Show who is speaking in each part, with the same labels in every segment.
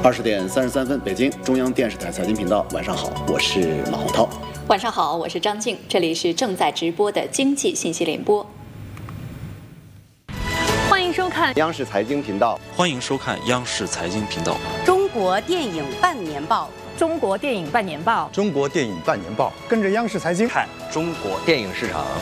Speaker 1: 20点33分，北京中央电视台财经频道，晚上好，我是马洪涛。
Speaker 2: 晚上好，我是张静，这里是正在直播的经济信息联播。
Speaker 3: 欢迎收看
Speaker 4: 央视财经频道，
Speaker 5: 欢迎收看央视财经频道。
Speaker 3: 中国电影半年报，
Speaker 6: 中国电影半年报，
Speaker 4: 中国电影半年报，
Speaker 7: 跟着央视财经
Speaker 4: 看中国电影市场。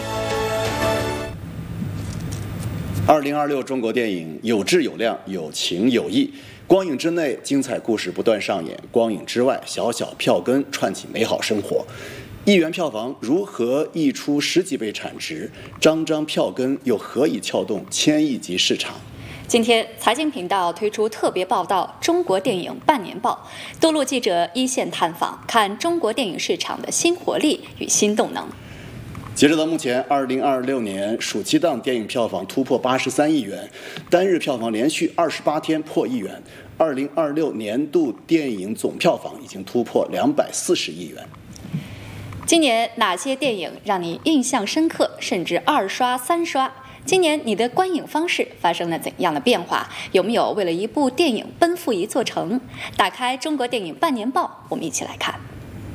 Speaker 1: 2026中国电影有质有量，有情有义。光影之内，精彩故事不断上演；光影之外，小小票根串起美好生活。1元票房如何溢出10几倍产值？张张票根又何以撬动1000亿级市场？
Speaker 2: 今天，财经频道推出特别报道《中国电影半年报》，多路记者一线探访，看中国电影市场的新活力与新动能。
Speaker 1: 截止到目前，2026年暑期档电影票房突破83亿元，单日票房连续28天破1元。2026年度电影总票房已经突破240亿元。
Speaker 2: 今年哪些电影让你印象深刻，甚至2刷、3刷？今年你的观影方式发生了怎样的变化？有没有为了一部电影奔赴一座城？打开中国电影半年报，我们一起来看。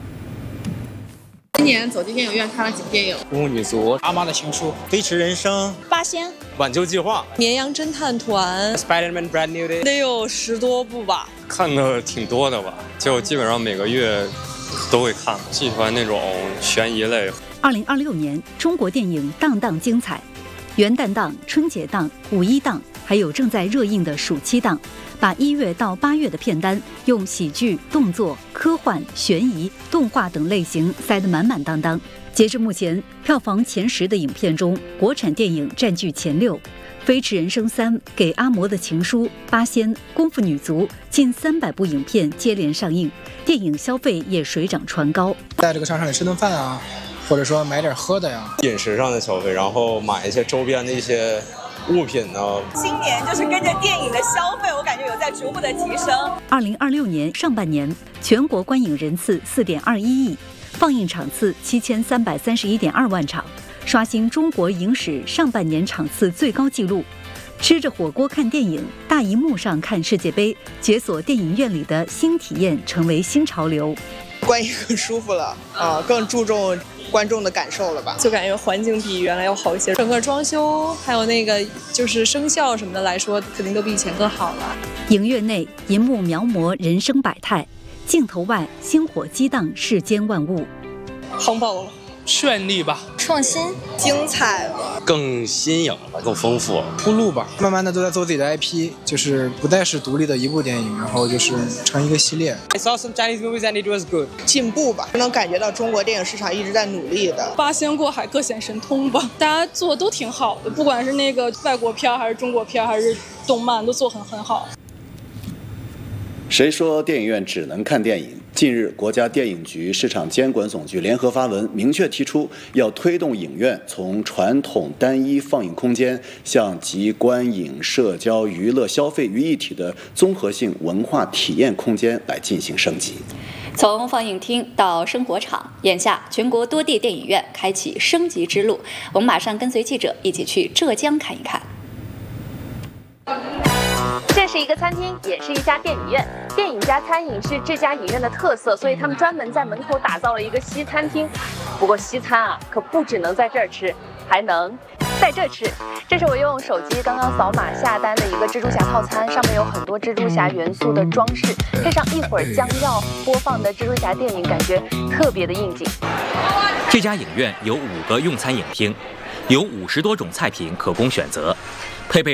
Speaker 8: 今年走进电影院看了几部电影？
Speaker 9: 《孤女族》、《阿妈的情书》、《飞驰人生》、
Speaker 10: 《八仙》、
Speaker 9: 《挽救计划》、
Speaker 10: 《绵羊侦探团》、
Speaker 9: Spider-Man Brand New Day，
Speaker 10: 得有10多部吧。
Speaker 11: 看的挺多的吧，就基本上每个月都会看，喜欢那种悬疑类。
Speaker 6: 2026年中国电影档档精彩，元旦档、春节档、五一档，还有正在热映的暑期档，把1月到8月的片单用喜剧、动作、科幻、悬疑、动画等类型塞得满满当当。截至目前，票房前10的影片中，国产电影占据前6，《飞驰人生3》、给阿嬷的情书、八仙、功夫女足，近300部影片接连上映，电影消费也水涨船高。
Speaker 7: 在这个商场里吃顿饭啊，或者说买点喝的呀，
Speaker 12: 饮食上的消费，然后买一些周边的一些物品呢。
Speaker 13: 今年就是跟着电影的消费，我感觉有在逐步的提升。
Speaker 6: 2026年上半年，全国观影人次4.21亿，放映场次7331.2万场，刷新中国影史上半年场次最高纪录。吃着火锅看电影，大荧幕上看世界杯，解锁电影院里的新体验成为新潮流。
Speaker 14: 观影更舒服了更注重观众的感受了吧？
Speaker 15: 就感觉环境比原来要好一些，整个装修还有那个就是声效什么的来说，肯定都比以前更好了。
Speaker 6: 影院内银幕描摹人生百态，镜头外星火激荡世间万物。
Speaker 15: 夯爆了，
Speaker 9: 绚丽吧，
Speaker 10: 创新，
Speaker 14: 精彩了，
Speaker 12: 更新颖了，更丰富了，
Speaker 7: 铺路吧。慢慢的都在做自己的 IP， 就是不再是独立的一部电影，然后就是成一个系列。
Speaker 9: I saw some Chinese movies and it was good。
Speaker 14: 进步吧，能感觉到中国电影市场一直在努力的。
Speaker 15: 八仙过海各显神通吧，大家做的都挺好的，不管是那个外国片还是中国片还是动漫，都做很好。
Speaker 1: 谁说电影院只能看电影？近日，国家电影局、市场监管总局联合发文，明确提出要推动影院从传统单一放映空间向集观影、社交、娱乐、消费于一体的综合性文化体验空间来进行升级。
Speaker 2: 从放映厅到生活场，眼下全国多地电影院开启升级之路。我们马上跟随记者一起去浙江看一看。
Speaker 3: 这是一个餐厅，也是一家电影院。电影加餐饮是这家影院的特色，所以他们专门在门口打造了一个西餐厅。不过西餐啊，可不只能在这儿吃，还能在这吃。这是我用手机刚刚扫码下单的一个蜘蛛侠套餐，上面有很多蜘蛛侠元素的装饰，配上一会儿将要播放的蜘蛛侠电影，感觉特别的应景。
Speaker 16: 这家影院有5个用餐影厅，有50多种菜品可供选择。